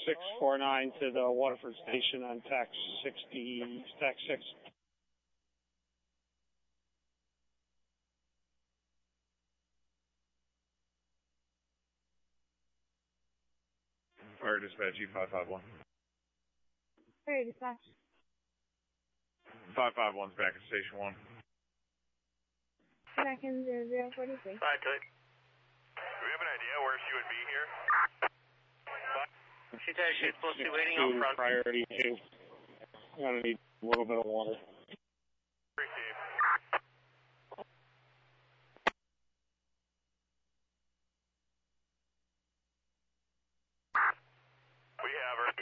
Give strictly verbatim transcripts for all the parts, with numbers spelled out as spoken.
six four nine to the Waterford Station on tax sixty, tax six. Fire dispatch E five five one. Fire dispatch. five five one's back at station one. Back in zero zero forty-three. Five tight. Do we have an idea where she would be here? She's actually supposed to be waiting out front. Priority two. I'm gonna need a little bit of water. Receive. We have her.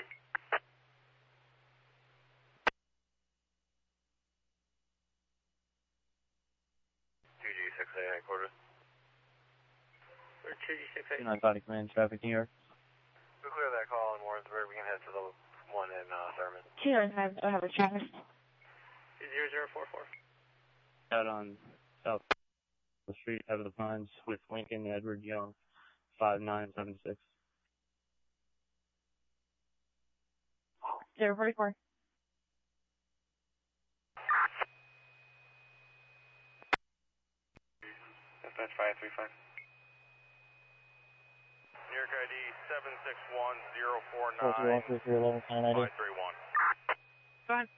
two G six A headquarters. We're two G six A. nine Body Command, traffic New York. We'll clear that call in Warrensburg. We can head to the one in uh, Thurman. two nine five, I have a traffic. zero zero four four. Out on South the Street, Head of the Pines, with Lincoln Edward Young, five nine seven six. zero forty-four. Dispatch five three five. New York I D seven six one zero four nine five three one. Go ahead.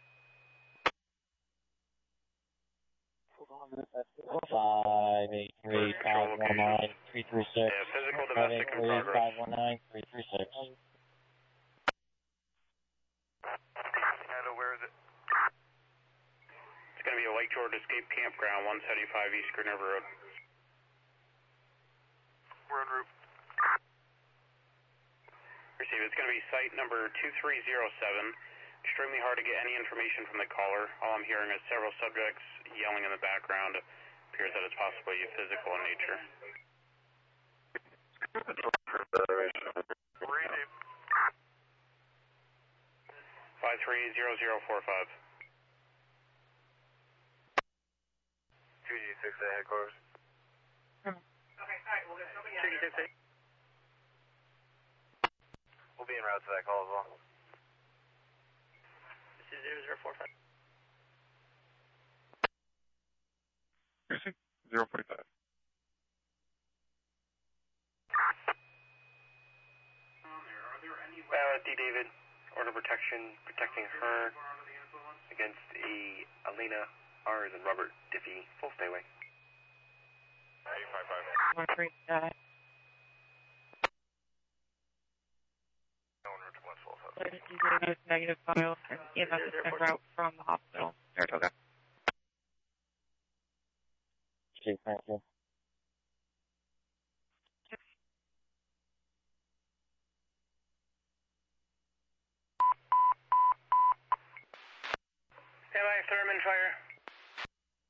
Five eight three five one nine three three six. Yeah, physical Five eight domestic in three progress. five one nine three three six. Hello, where is it? It's going to be a Lake George Escape Campground, one seventy-five East Green River Road. Road route. Receive. It's going to be site number two three zero seven. Extremely hard to get any information from the caller. All I'm hearing is several subjects yelling in the background. It appears that it's possibly physical in nature. five three zero zero four five. two G six A headquarters. Okay, alright, we'll get somebody out. two G six A. We'll be en route to that call as well. This is zero zero four five. zero forty-five. Uh, D. David, order protection, protecting her against a Alina R as in Robert Diffie, full stay away. eight five five. one three, got it. Negative file and E M S is en route from the hospital, Saratoga. Okay, thank you. Stand by, Thurman, fire.